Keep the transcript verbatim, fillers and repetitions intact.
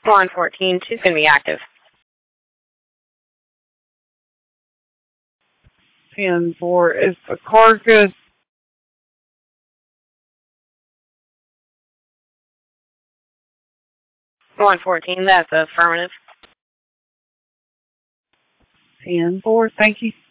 one fourteen, she's going to be active. ten four, is the carcass? one fourteen, that's affirmative. ten four, thank you.